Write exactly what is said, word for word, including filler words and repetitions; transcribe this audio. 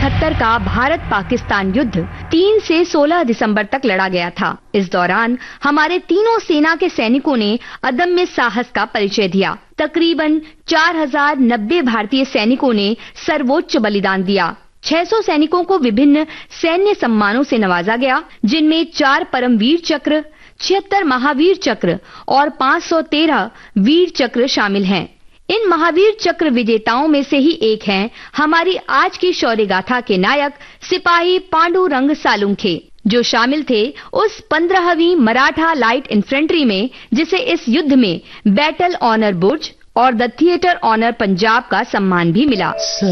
इकहत्तर का भारत पाकिस्तान युद्ध तीन से सोलह दिसंबर तक लड़ा गया था। इस दौरान हमारे तीनों सेना के सैनिकों ने अदम्य साहस का परिचय दिया। तकरीबन चार हजार नब्बे भारतीय सैनिकों ने सर्वोच्च बलिदान दिया। छह सौ सैनिकों को विभिन्न सैन्य सम्मानों से नवाजा गया, जिनमें चार परमवीर चक्र, छिहत्तर महावीर चक्र और पाँच सौ तेरह वीर चक्र शामिल हैं। इन महावीर चक्र विजेताओं में से ही एक हैं हमारी आज की शौर्य गाथा के नायक सिपाही पांडुरंग सालुंखे, जो शामिल थे उस पंद्रहवीं मराठा लाइट इन्फेंट्री में जिसे इस युद्ध में बैटल ऑनर बुर्ज और द थिएटर ऑनर पंजाब का सम्मान भी मिला।